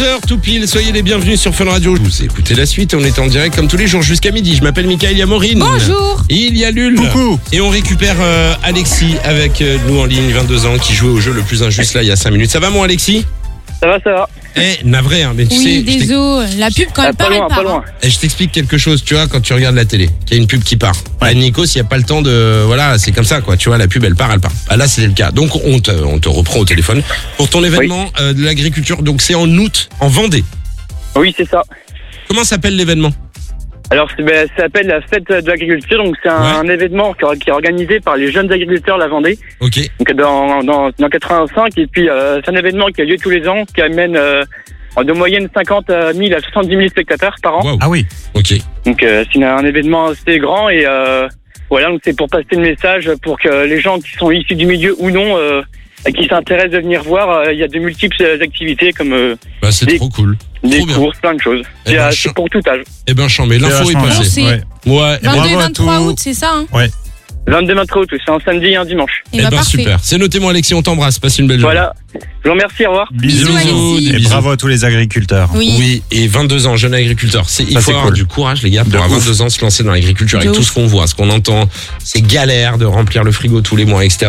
11h tout pile, soyez les bienvenus sur Fun Radio. Vous écoutez la suite, on est en direct comme tous les jours jusqu'à midi. Je m'appelle Mickaël, il y a Maureen. Bonjour. Il y a Lul. Coucou. Et on récupère Alexis avec nous en ligne, 22 ans, qui jouait au jeu le plus injuste là il y a 5 minutes. Ça va mon Alexis? Ça va, ça va. Navré, hein, mais tu Oui, sais, désolé. La pub, quand elle part, elle part. Pas loin. je t'explique quelque chose, tu vois, quand tu regardes la télé, qu'il y a une pub qui part. Ouais. Nico, s'il n'y a pas le temps de... Voilà, c'est comme ça, quoi. Tu vois, la pub, elle part. Ah, là, c'était le cas. Donc, on te reprend au téléphone pour ton événement de l'agriculture. Donc, c'est en août, en Vendée. Oui, c'est ça. Comment s'appelle l'événement? Alors, ça s'appelle la fête de l'agriculture. Donc, c'est un événement qui est organisé par les jeunes agriculteurs de la Vendée. Ok. Donc, dans 85. Et puis, c'est un événement qui a lieu tous les ans, qui amène de moyenne 50 000 à 70 000 spectateurs par an. Wow. Ah oui. Ok. Donc, c'est un événement assez grand. Et voilà, donc c'est pour passer le message pour que les gens qui sont issus du milieu ou non, qui s'intéressent de venir voir, il y a de multiples activités comme Bah, c'est trop cool. des Trop bien. courses, plein de choses. Eh ben, C'est pour tout âge. Eh ben, chambé. L'info est vachement passée. C'est Ouais. Ouais. 22 bravo et à 23 tous. août, c'est ça, hein 22 août, c'est un samedi et un dimanche. Et Eh bah, ben, parfait. super. C'est noté, mon Alexis, on t'embrasse. Passe une belle journée. Voilà. Je vous remercie, au revoir. Bisous, Alexis. des Et bisous. bravo à tous les agriculteurs. Oui. Et 22 ans, jeune agriculteur. Il Ça, faut c'est avoir cool. du courage, les gars, pour De à ouf. 22 ans se lancer dans l'agriculture avec De tout ouf. ce qu'on voit, ce qu'on entend. C'est galère de remplir le frigo tous les mois, etc.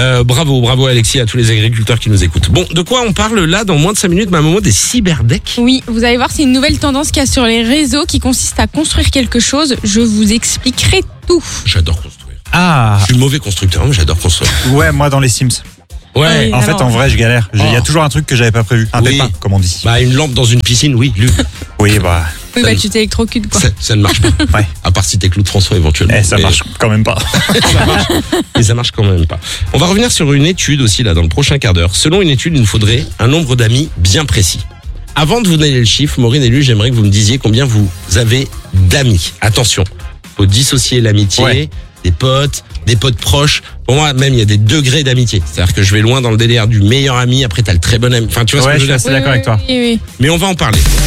Bravo Alexis, à tous les agriculteurs qui nous écoutent. Bon, de quoi on parle là dans moins de 5 minutes, Momo, des cyberdecks? Oui, vous allez voir, c'est une nouvelle tendance qu'il y a sur les réseaux qui consiste à construire quelque chose. Je vous expliquerai tout. J'adore construire. Ah. Je suis mauvais constructeur, mais j'adore construire. Ouais, moi dans les Sims. Ouais. Oui. En fait, Alors- en vrai, je galère. Il y a toujours un truc que j'avais pas prévu. Un Oui. pépin, comme on dit. Bah, une lampe dans une piscine, oui, Luc. Oui, bah. Oui, bah tu t'électrocutes, quoi. Ça ne marche pas. Ouais. À part si t'es Claude François éventuellement. Ça Mais- marche quand même pas. ça marche. Et ça marche quand même pas. On va revenir sur une étude aussi là dans le prochain quart d'heure. Selon une étude, il nous faudrait un nombre d'amis bien précis. Avant de vous donner le chiffre, Maureen et Lu, j'aimerais que vous me disiez combien vous avez d'amis. Attention, faut dissocier l'amitié, Ouais. des potes proches. Pour moi, même, il y a des degrés d'amitié. C'est-à-dire que je vais loin dans le délire du meilleur ami, après t'as le très bon ami. Enfin, tu vois ce Ouais, que je je veux suis dire. assez d'accord avec toi. Oui. Mais on va en parler.